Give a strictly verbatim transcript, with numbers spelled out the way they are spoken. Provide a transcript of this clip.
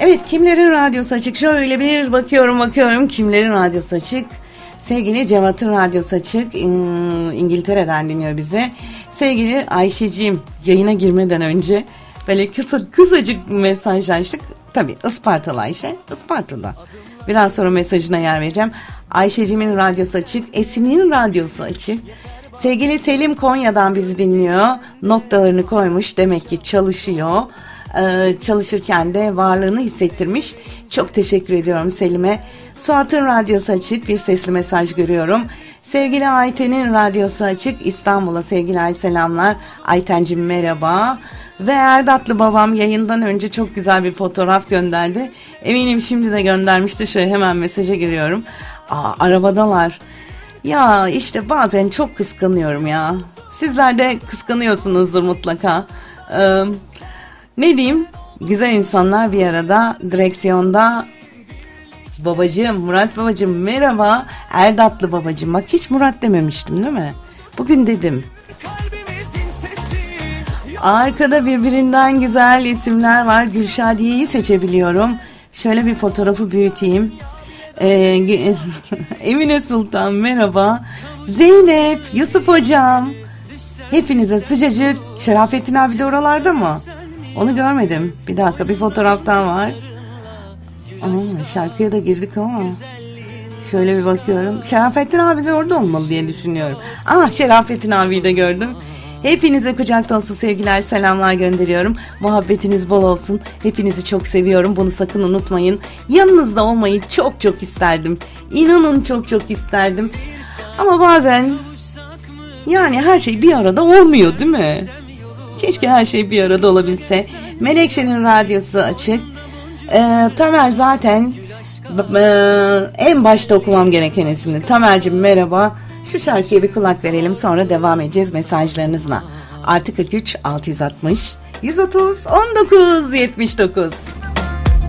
Evet, kimlerin radyosu açık? Şöyle bir bakıyorum bakıyorum kimlerin radyosu açık? Sevgili Cevat'ın radyosu açık. İngiltere'den dinliyor bize. Sevgili Ayşeciğim, yayına girmeden önce böyle kısa kısacık mesajlaştık. Tabii Ispartalı Ayşe, Isparta'da. Biraz sonra mesajına yer vereceğim. Ayşeciğimin radyosu açık. Esin'in radyosu açık. Sevgili Selim Konya'dan bizi dinliyor. Noktalarını koymuş. Demek ki çalışıyor. Ee, çalışırken de varlığını hissettirmiş. Çok teşekkür ediyorum Selim'e. Suat'ın radyosu açık. Bir sesli mesaj görüyorum. Sevgili Ayten'in radyosu açık. İstanbul'a sevgiler, selamlar. Ayten'cim merhaba. Ve Erdatlı babam yayından önce çok güzel bir fotoğraf gönderdi. Eminim şimdi de göndermişti. Şöyle hemen mesaja giriyorum. Aa, arabadalar. Ya işte bazen çok kıskanıyorum ya. Sizler de kıskanıyorsunuzdur mutlaka. Ee, ne diyeyim? Güzel insanlar bir arada direksiyonda. Babacığım, Murat babacığım merhaba. Erdatlı babacığım. Bak hiç Murat dememiştim değil mi? Bugün dedim. Arkada birbirinden güzel isimler var. Gülşadiye'yi seçebiliyorum. Şöyle bir fotoğrafı büyüteyim. Ee, Emine Sultan merhaba. Zeynep, Yusuf hocam. Hepinize sıcacık. Şerafettin abi de oralarda mı? Onu görmedim. Bir dakika, bir fotoğraftan var. Aa, şarkıya da girdik ama. Şöyle bir bakıyorum. Şerafettin abi de orada olmalı diye düşünüyorum. Ah, Şerafettin abiyi de gördüm. Hepinize kucak dolusu sevgiler, selamlar gönderiyorum. Muhabbetiniz bol olsun. Hepinizi çok seviyorum. Bunu sakın unutmayın. Yanınızda olmayı çok çok isterdim. İnanın çok çok isterdim. Ama bazen yani her şey bir arada olmuyor değil mi? Keşke her şey bir arada olabilse. Menekşe'nin radyosu açık. Ee, Tamer zaten e, en başta okumam gereken isimdi. Tamer'cim merhaba. Şu şarkıya bir kulak verelim, sonra devam edeceğiz mesajlarınızla. Artı kırk üç altı yüz altmış yüz otuz on dokuz yetmiş dokuz.